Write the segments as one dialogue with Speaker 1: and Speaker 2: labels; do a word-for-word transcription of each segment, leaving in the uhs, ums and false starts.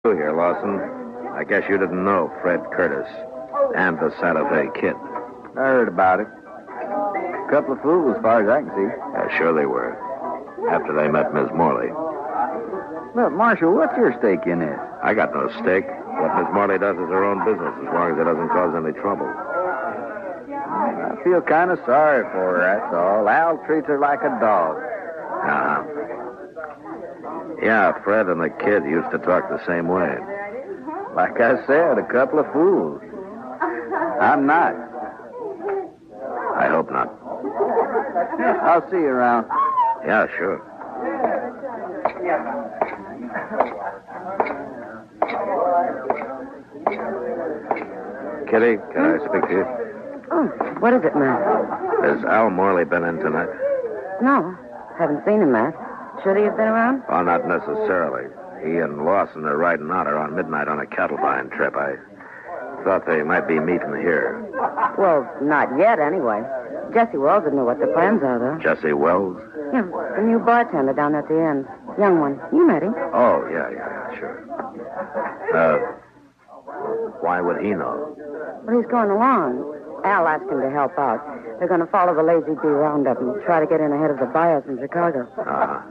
Speaker 1: Here, Lawson. I guess you didn't know Fred Curtis and the Santa Fe Kid.
Speaker 2: I heard about it. A couple of fools, as far as I can see.
Speaker 1: Yeah, sure they were. After they met Miss Morley.
Speaker 2: Look, Marshal, what's your stake in this?
Speaker 1: I got no stake. What Miss Morley does is her own business, as long as it doesn't cause any trouble.
Speaker 2: I feel kind of sorry for her, that's all. Al treats her like a dog.
Speaker 1: Uh-huh. Yeah, Fred and the kid used to talk the same way.
Speaker 2: Like I said, a couple of fools. I'm not.
Speaker 1: I hope not.
Speaker 2: I'll see you around.
Speaker 1: Yeah, sure. Kitty, can I speak to you?
Speaker 3: Oh, what is it, Matt?
Speaker 1: Has Al Morley been in tonight?
Speaker 3: No, haven't seen him, Matt. Should he have been around?
Speaker 1: Oh, not necessarily. He and Lawson are riding out around midnight on a cattle buying trip. I thought they might be meeting here.
Speaker 3: Well, not yet, anyway. Jesse Wells would know what the plans are, though.
Speaker 1: Jesse Wells?
Speaker 3: Yeah, the new bartender down at the inn. Young one. You met him.
Speaker 1: Oh, yeah, yeah, yeah, sure. Uh, why would he know?
Speaker 3: Well, he's going along. Al asked him to help out. They're going to follow the Lazy Bee roundup and try to get in ahead of the buyers in Chicago.
Speaker 1: Uh-huh.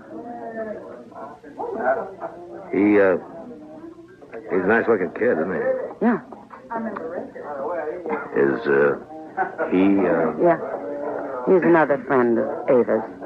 Speaker 1: He, uh, he's a nice-looking kid, isn't he?
Speaker 3: Yeah.
Speaker 1: Is, uh, he, uh...
Speaker 3: Yeah. He's another friend of Ava's.